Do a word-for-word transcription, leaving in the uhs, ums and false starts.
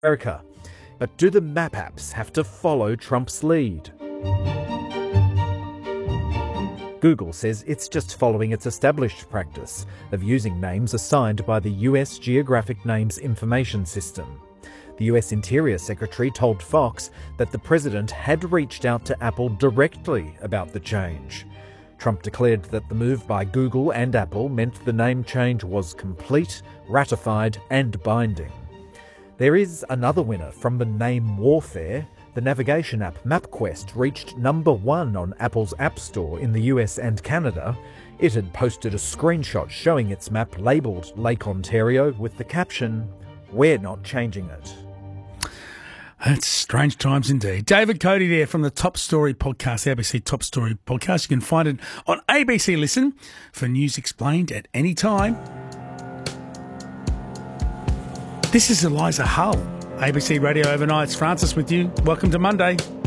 America. But do the map apps have to follow Trump's lead? Google says it's just following its established practice of using names assigned by the U S Geographic Names Information System. The U S Interior Secretary told Fox that the president had reached out to Apple directly about the change. Trump declared that the move by Google and Apple meant the name change was complete, ratified, and binding. There is another winner from the name warfare. The navigation app MapQuest reached number one on Apple's App Store in the U S and Canada. It had posted a screenshot showing its map labelled Lake Ontario with the caption, "We're not changing it." It's strange times indeed. David Cody there from the Top Story podcast, A B C Top Story podcast. You can find it on A B C Listen for news explained at any time. This is Eliza Hull, A B C Radio Overnights. Francis with you. Welcome to Monday.